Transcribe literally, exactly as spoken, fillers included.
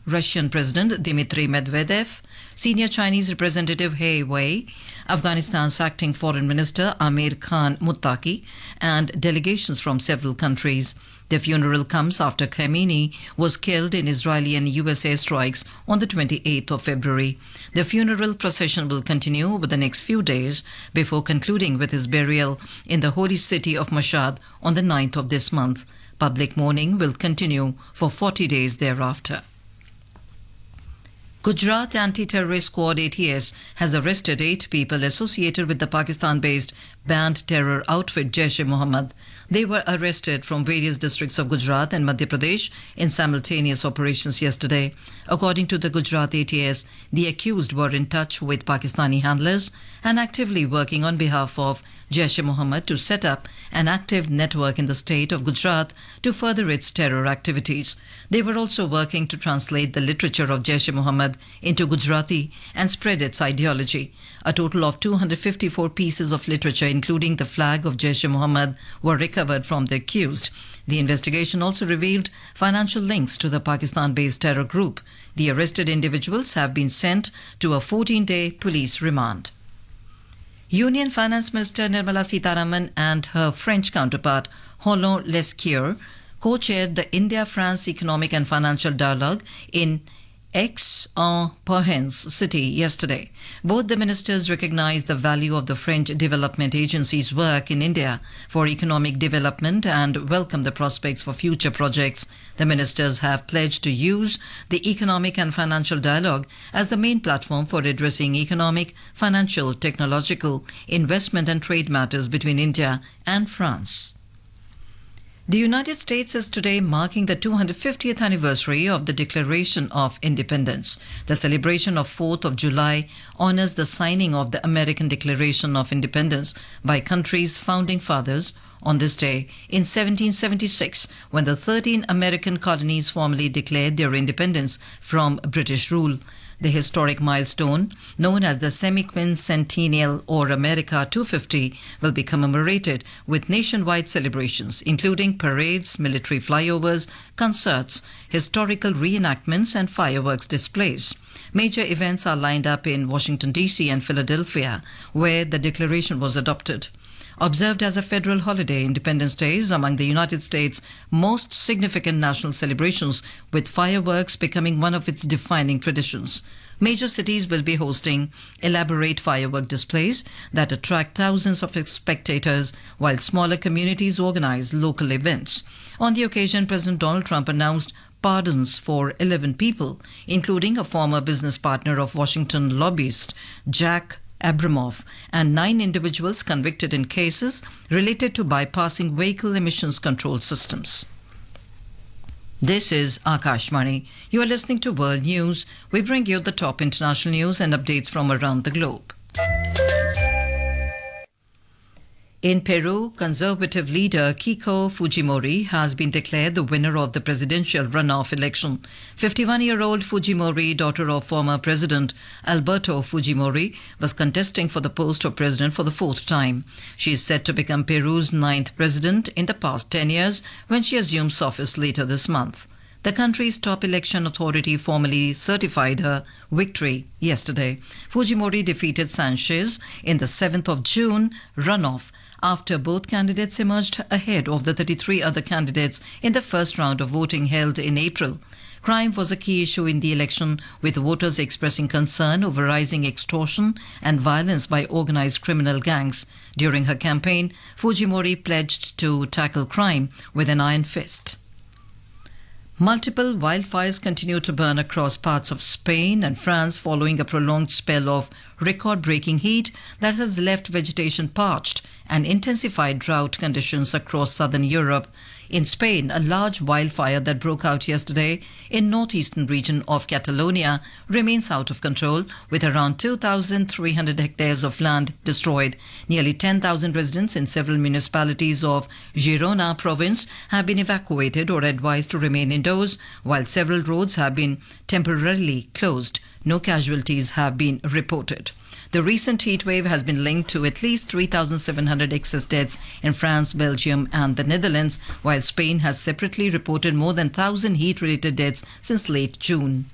Russian President Dmitry Medvedev, senior Chinese representative He Wei, Afghanistan's acting foreign minister Amir Khan Muttaqi, and delegations from several countries. The funeral comes after Khamenei was killed in Israeli and U S airstrikes on the twenty-eighth of February. The funeral procession will continue over the next few days before concluding with his burial in the holy city of Mashhad on the ninth of this month. Public mourning will continue for forty days thereafter. Gujarat Anti-Terrorist Squad A T S has arrested eight people associated with the Pakistan-based banned terror outfit Jaish-e-Mohammed. They were arrested from various districts of Gujarat and Madhya Pradesh in simultaneous operations yesterday. According to the Gujarat A T S, the accused were in touch with Pakistani handlers and actively working on behalf of Jaish-e-Mohammed to set up an active network in the state of Gujarat to further its terror activities. They were also working to translate the literature of Jaish-e-Mohammed into Gujarati and spread its ideology. A total of two hundred fifty-four pieces of literature, including the flag of Jaish-e-Mohammed, were recovered from the accused. The investigation also revealed financial links to the Pakistan-based terror group. The arrested individuals have been sent to a fourteen-day police remand. Union Finance Minister Nirmala Sitharaman and her French counterpart, Roland Lescure, co-chaired the India-France Economic and Financial Dialogue in Aix-en-Provence city yesterday. Both the ministers recognized the value of the French Development Agency's work in India for economic development and welcomed the prospects for future projects. The ministers have pledged to use the Economic and Financial Dialogue as the main platform for addressing economic, financial, technological, investment and trade matters between India and France. The United States is today marking the two hundred fiftieth anniversary of the Declaration of Independence. The celebration of fourth of July honors the signing of the American Declaration of Independence by country's founding fathers on this day in seventeen seventy-six, when the thirteen American colonies formally declared their independence from British rule. The historic milestone, known as the Semiquincentennial or America two hundred fifty, will be commemorated with nationwide celebrations, including parades, military flyovers, concerts, historical reenactments, and fireworks displays. Major events are lined up in Washington, D C and Philadelphia, where the declaration was adopted. Observed as a federal holiday, Independence Day is among the United States' most significant national celebrations, with fireworks becoming one of its defining traditions. Major cities will be hosting elaborate firework displays that attract thousands of spectators, while smaller communities organize local events. On the occasion, President Donald Trump announced pardons for eleven people, including a former business partner of Washington lobbyist Jack Abramoff, and nine individuals convicted in cases related to bypassing vehicle emissions control systems. This is Akashvani. You are listening to World News. We bring you the top international news and updates from around the globe. In Peru, conservative leader Keiko Fujimori has been declared the winner of the presidential runoff election. fifty-one-year-old Fujimori, daughter of former President Alberto Fujimori, was contesting for the post of president for the fourth time. She is set to become Peru's ninth president in the past ten years when she assumes office later this month. The country's top election authority formally certified her victory yesterday. Fujimori defeated Sanchez in the seventh of June runoff after both candidates emerged ahead of the thirty-three other candidates in the first round of voting held in April. Crime was a key issue in the election, with voters expressing concern over rising extortion and violence by organized criminal gangs. During her campaign, Fujimori pledged to tackle crime with an iron fist. Multiple wildfires continue to burn across parts of Spain and France following a prolonged spell of record-breaking heat that has left vegetation parched and intensified drought conditions across southern Europe. In Spain, a large wildfire that broke out yesterday in northeastern region of Catalonia remains out of control, with around two thousand three hundred hectares of land destroyed. Nearly ten thousand residents in several municipalities of Girona province have been evacuated or advised to remain indoors, while several roads have been temporarily closed. No casualties have been reported. The recent heat wave has been linked to at least three thousand seven hundred excess deaths in France, Belgium and the Netherlands, while Spain has separately reported more than one thousand heat-related deaths since late June.